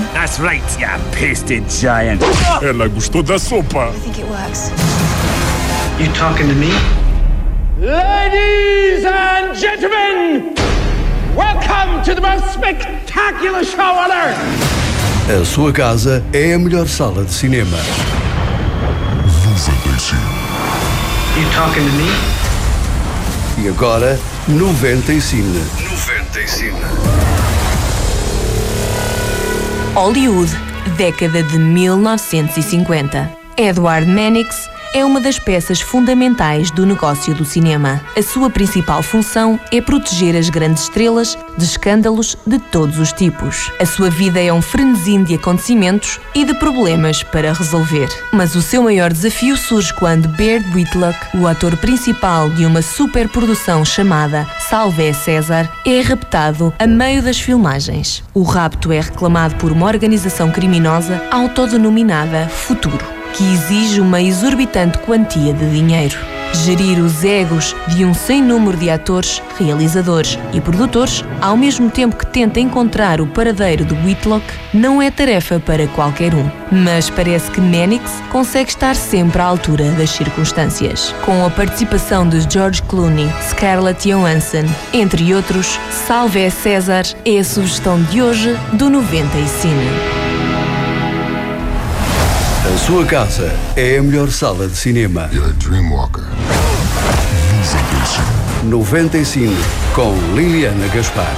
That's right, you pasted giant. Ela gostou da sopa. I think it works. You talking to me? Ladies and gentlemen, welcome to the most spectacular show on earth. A sua casa é a melhor sala de cinema. 95. You talking to me? E agora, 95. Hollywood, década de 1950. Edward Mannix é uma das peças fundamentais do negócio do cinema. A sua principal função é proteger as grandes estrelas de escândalos de todos os tipos. A sua vida é um frenesim de acontecimentos e de problemas para resolver. Mas o seu maior desafio surge quando Baird Whitlock, o ator principal de uma superprodução chamada Salve César, é raptado a meio das filmagens. O rapto é reclamado por uma organização criminosa autodenominada Futuro, que exige uma exorbitante quantia de dinheiro. Gerir os egos de um sem número de atores, realizadores e produtores, ao mesmo tempo que tenta encontrar o paradeiro de Whitlock, não é tarefa para qualquer um. Mas parece que Mannix consegue estar sempre à altura das circunstâncias. Com a participação de George Clooney, Scarlett Johansson, entre outros, Salve César é a sugestão de hoje do 95. A sua casa é a melhor sala de cinema. You're a dreamwalker. 95, com Liliana Gaspar.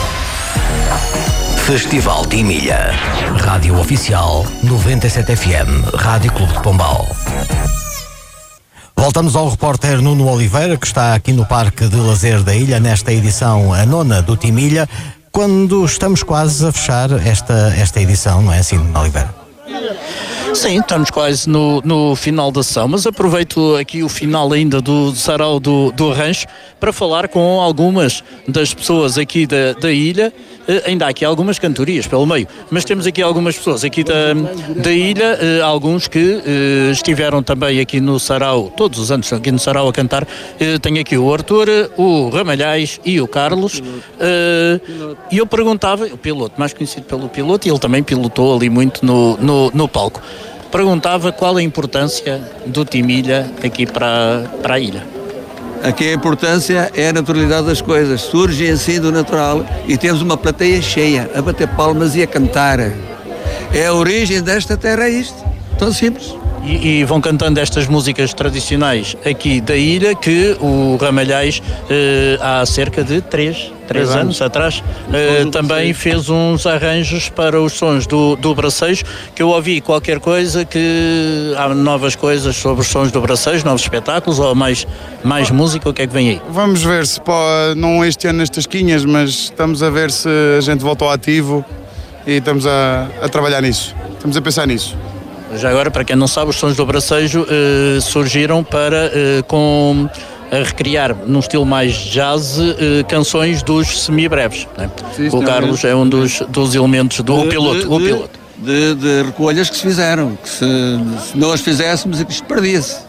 Festival de Emília. Rádio Oficial 97 FM, Rádio Clube de Pombal. Voltamos ao repórter Nuno Oliveira, que está aqui no Parque de Lazer da Ilha, nesta edição, a 9ª do Timilha, quando estamos quase a fechar esta edição, não é assim, Nuno Oliveira? Sim, estamos quase no final da sessão, mas aproveito aqui o final ainda do Sarau do Rancho para falar com algumas das pessoas aqui da ilha. Ainda há aqui algumas cantorias pelo meio, mas temos aqui algumas pessoas aqui da ilha, alguns que estiveram também aqui no Sarau, todos os anos aqui no Sarau a cantar. Tenho aqui o Arthur, o Ramalhais e o Carlos. E eu perguntava, o piloto, mais conhecido pelo piloto, e ele também pilotou ali muito no palco. Perguntava qual a importância do Timilha aqui para a ilha. Aqui a importância é a naturalidade das coisas, surge assim do natural e temos uma plateia cheia, a bater palmas e a cantar. É a origem desta terra, é isto, tão simples. E vão cantando estas músicas tradicionais aqui da ilha, que o Ramalhais há cerca de 3 anos atrás também fez uns arranjos para os sons do Bracejo, que eu ouvi qualquer coisa, que há novas coisas sobre os sons do Bracejo, novos espetáculos ou mais música. O que é que vem aí? Vamos ver se não este ano nas Tasquinhas, mas estamos a ver se a gente volta ao ativo e estamos a trabalhar nisso, estamos a pensar nisso. Já agora, para quem não sabe, os sons do Bracejo surgiram para a recriar, num estilo mais jazz, canções dos semibreves. Né? Sim, o Carlos é um dos elementos do piloto. De recolhas que se fizeram, que se não as fizéssemos, isto perdia-se.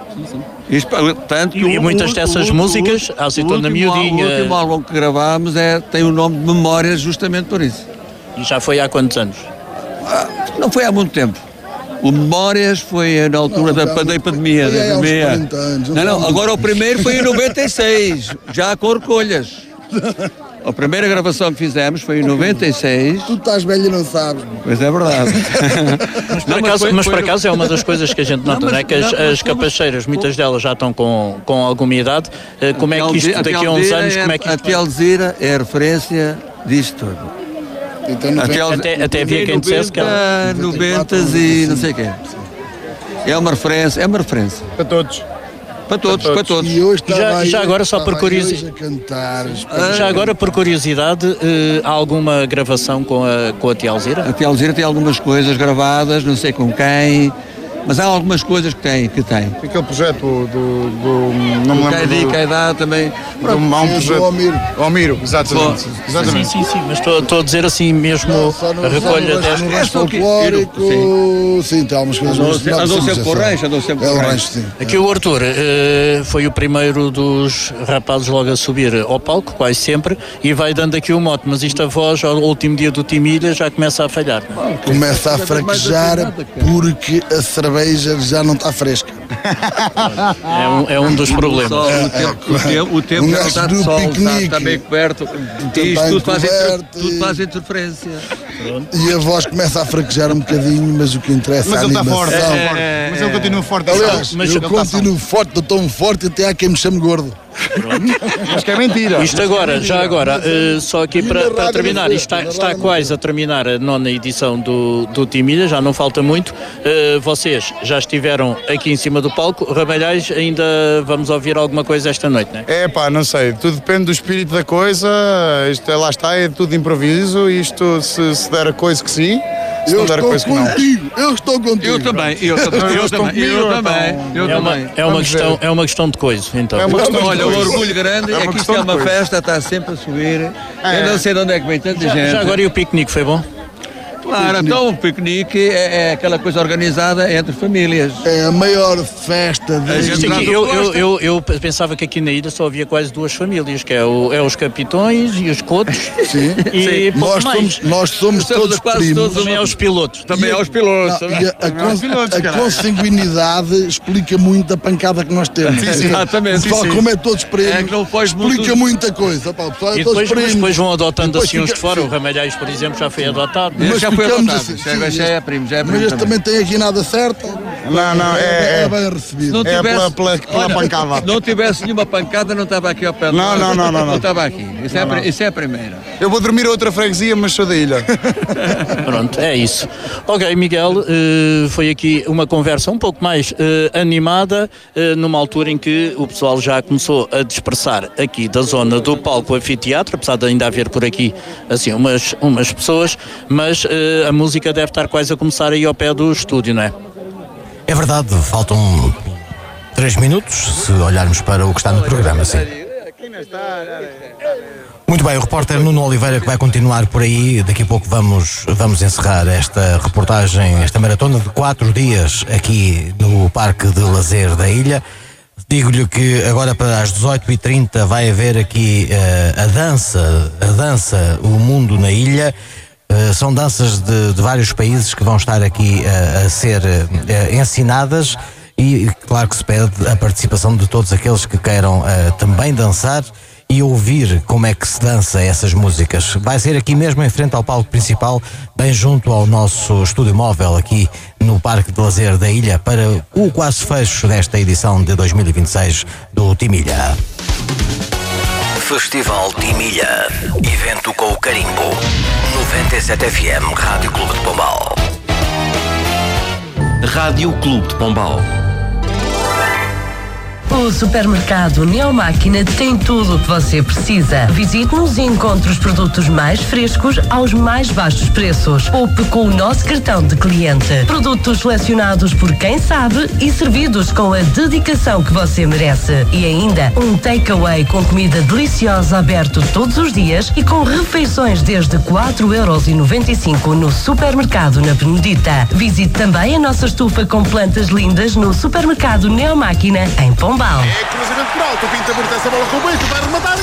E muitas dessas músicas, a Azeitona na Miudinha... O último álbum que gravámos tem o nome de Memórias justamente por isso. E já foi há quantos anos? Não foi há muito tempo. O Memórias foi na altura da pandemia. Não, agora o primeiro foi em 96, já com recolhas. A primeira gravação que fizemos foi em 96. Tu estás velho e não sabes. Pois é verdade. Mas por acaso é uma das coisas que a gente nota, não é? Que as capacheiras, muitas delas já estão com alguma idade. Como é que isto, daqui a uns anos, como é que isto... A Telzira é a referência disto tudo. Então, até havia quem dissesse que ela... 90 e não sei o quê. É uma referência. Para todos. Para todos. E hoje já agora, só por curiosidade. Já agora, por curiosidade, há alguma gravação com a Tia Alzira? A Tia Alzira tem algumas coisas gravadas, não sei com quem. Mas há algumas coisas que tem. Aquele projeto do não me lembro. Caidá também. Há um projeto. Almiro, exatamente. Sim, mas estou a dizer assim mesmo a recolha no rancho folclórico, sim, tem algumas coisas. Andou sempre com o rancho, É o rancho, sim. Aqui o Arthur foi o primeiro dos rapazes logo a subir ao palco, quase sempre, e vai dando aqui o mote, mas isto a voz ao último dia do Timilha já começa a falhar. Começa a fraquejar porque a cerveja já não está fresca. É um dos problemas. O tempo já está de sol, está bem coberto. Isto tudo faz interferência. E a voz começa a fraquejar um bocadinho, mas o que interessa é a animação. Mas ele continua forte. Aliás, eu continuo forte, estou tão forte até há quem me chame gordo. Acho que é mentira. Isto agora, só aqui para terminar, isto está quase a terminar a 9ª edição do Timilha, já não falta muito. Vocês já estiveram aqui em cima do palco, Ramalhais, ainda vamos ouvir alguma coisa esta noite, não é? Não sei, tudo depende do espírito da coisa, isto lá está, é tudo improviso, isto se der a coisa que sim, se não der a coisa que não. Eu estou contigo. Eu também. É uma questão de coisa, então. Olha, o orgulho grande é que isto é uma festa, está sempre a subir. Eu não sei de onde é que vem tanta gente. Já agora, e o piquenique foi bom? Claro, então o piquenique é aquela coisa organizada entre famílias. É a maior festa eu pensava que aqui na ilha só havia quase 2 famílias, que é os Capitões e os Cotos. Sim. E nós somos todos primos. Também aos pilotos. Também aos pilotos. A consanguinidade explica muito a pancada que nós temos. Sim, exatamente. Como é todos primos, explica muita coisa. E depois vão adotando assim uns de fora. O Ramalhais, por exemplo, já foi adotado. Já foi adotado. Já é primo. Mas este também tem a guinada certa. Não, é bem recebido. Pela pancada. Se não tivesse nenhuma pancada, não estava aqui ao pé. Não estava aqui. Isso é a primeira. Eu vou dormir a outra freguesia, mas sou da ilha. Pronto, é isso. Ok, Miguel, foi aqui uma conversa um pouco mais animada, numa altura em que o pessoal já começou a dispersar aqui da zona do palco anfiteatro, apesar de ainda haver por aqui assim umas pessoas, mas a música deve estar quase a começar aí ao pé do estúdio, não é? É verdade, faltam 3 minutos, se olharmos para o que está no programa, sim. Muito bem, o repórter Nuno Oliveira que vai continuar por aí. Daqui a pouco vamos encerrar esta reportagem, esta maratona de 4 dias aqui no Parque de Lazer da Ilha. Digo-lhe que agora para as 18h30 vai haver aqui a dança O Mundo na Ilha. São danças de vários países que vão estar aqui a ser ensinadas e claro que se pede a participação de todos aqueles que queiram também dançar e ouvir como é que se dança essas músicas. Vai ser aqui mesmo em frente ao palco principal, bem junto ao nosso estúdio móvel aqui no Parque de Lazer da Ilha, para o quase fecho desta edição de 2026 do Timilha. Festival Timilha. Evento com o carimbo. 97 FM Rádio Clube de Pombal. Rádio Clube de Pombal. O supermercado Neomáquina tem tudo o que você precisa. Visite-nos e encontre os produtos mais frescos aos mais baixos preços. Poupe com o nosso cartão de cliente. Produtos selecionados por quem sabe e servidos com a dedicação que você merece. E ainda um takeaway com comida deliciosa aberto todos os dias e com refeições desde 4,95€ no supermercado na Benedita. Visite também a nossa estufa com plantas lindas no supermercado Neomáquina em Pombal. É cruzamento por alto, o Pinto aberta essa bola com o Beijo, vai rematar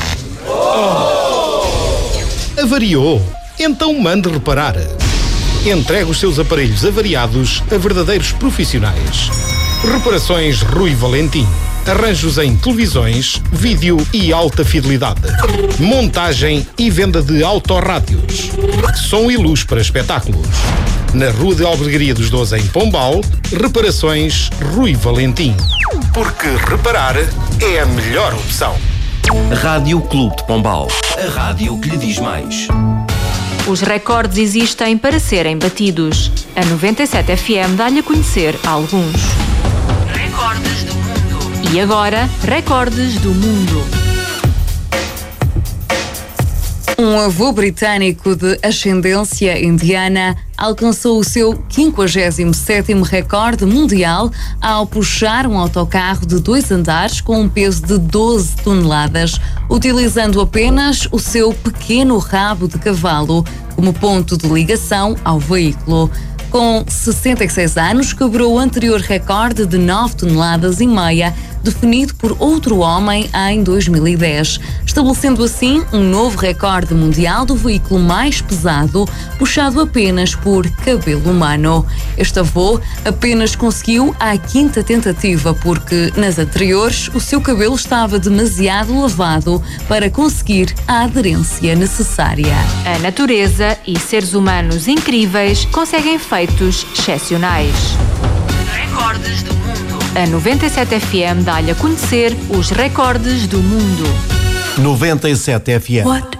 e... Avariou? Então mande reparar. Entregue os seus aparelhos avariados a verdadeiros profissionais. Reparações Rui Valentim. Arranjos em televisões, vídeo e alta fidelidade. Montagem e venda de autorrádios. Som e luz para espetáculos. Na Rua de Albergaria dos 12 em Pombal, Reparações Rui Valentim. Porque reparar é a melhor opção. Rádio Clube de Pombal. A rádio que lhe diz mais. Os recordes existem para serem batidos. A 97 FM dá-lhe a conhecer alguns. Recordes do mundo. E agora, recordes do mundo. Um avô britânico de ascendência indiana alcançou o seu 57º recorde mundial ao puxar um autocarro de 2 andares com um peso de 12 toneladas, utilizando apenas o seu pequeno rabo de cavalo como ponto de ligação ao veículo. Com 66 anos, quebrou o anterior recorde de 9 toneladas e meia, definido por outro homem em 2010, estabelecendo assim um novo recorde mundial do veículo mais pesado, puxado apenas por cabelo humano. Este avô apenas conseguiu à 5ª tentativa, porque nas anteriores o seu cabelo estava demasiado lavado para conseguir a aderência necessária. A natureza e seres humanos incríveis conseguem feitos excepcionais. Recordes do mundo. A 97 FM dá-lhe a conhecer os recordes do mundo. 97 FM.